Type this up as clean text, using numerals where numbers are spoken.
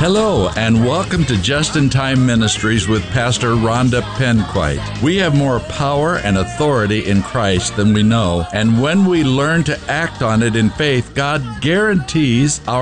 Hello, and welcome to Just in Time Ministries with Pastor Rhonda Penquite. We have more power and authority in Christ than we know, and when we learn to act on it in faith, God guarantees our